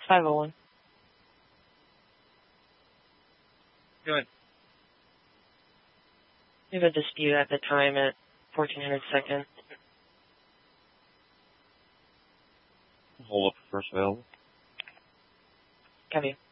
501. Go ahead. We have a dispute at the time at 1400 Second. Hold up for first available. Copy.